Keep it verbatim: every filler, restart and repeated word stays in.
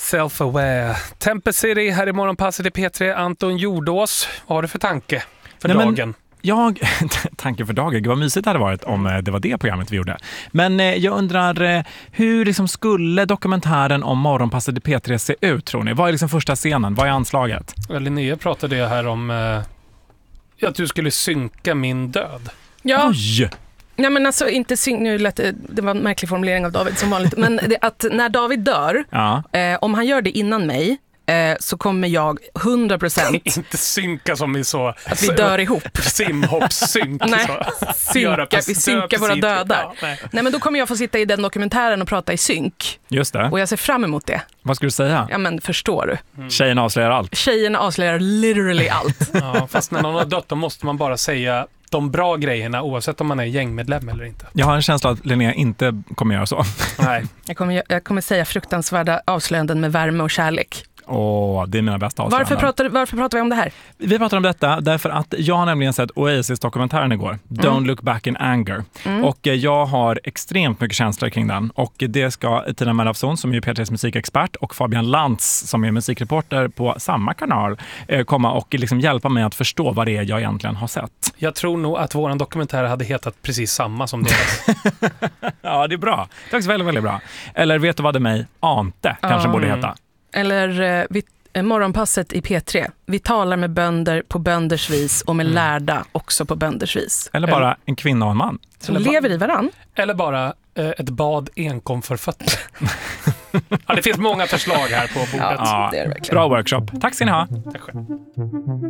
Self-aware. Tempe City här i Morgonpasset i P tre. Anton Jordås, vad har du för tanke för Nej, dagen? Men... Jag, tanke för dagen, vad mysigt det hade varit om det var det programmet vi gjorde. Men eh, jag undrar, eh, hur liksom skulle dokumentären om Morgonpasset i P tre se ut, tror ni? Vad är liksom första scenen? Vad är anslaget? Linnea pratade här om eh, att du skulle synka min död. Ja. Oj! Nej, men alltså inte synk, nu lät det, det var en märklig formulering av David som vanligt, men det, att när David dör, ja. eh, om han gör det innan mig, eh, så kommer jag hundra procent inte synka som i så att vi dör ihop. Simhoppssynk. Nej, så. synka, vi synkar våra dödar. Ja, nej. nej, men då kommer jag få sitta i den dokumentären och prata i synk. Just det. Och jag ser fram emot det. Vad skulle du säga? Ja, men förstår du? Mm. Tjejen avslöjar allt. Tjejen avslöjar literally allt. Ja, fast när någon har dött då måste man bara säga de bra grejerna oavsett om man är gängmedlem eller inte. Jag har en känsla att Linnea inte kommer göra så. Nej. Jag kommer, jag kommer säga fruktansvärda avslöjanden med värme och kärlek. Åh, det är mina bästa avslöjanden. Varför pratar, varför pratar vi om det här? Vi pratar om detta därför att jag har nämligen sett Oasis-dokumentären igår. Don't mm. look back in anger. Mm. Och jag har extremt mycket känslor kring den. Och det ska Tina Mellafsson, som är P tre:s musikexpert, och Fabian Lantz, som är musikreporter på samma kanal, komma och liksom hjälpa mig att förstå vad det är jag egentligen har sett. Jag tror nog att våran dokumentär hade hetat precis samma som deras. Ja, det är bra. Det är också väldigt, väldigt bra. Eller vet du vad det mig? Ante kanske mm. borde heta. Eller eh, vi, eh, Morgonpasset i P tre. Vi talar med bönder på bönders vis och med mm. lärda också på bönders vis. Eller bara en kvinna och en man. Som lever i varann. Eller bara eh, ett bad enkom för fötter. Ja, det finns många förslag här på bordet. Ja, det är det verkligen. Bra workshop. Tack ska ni ha. Tack själv.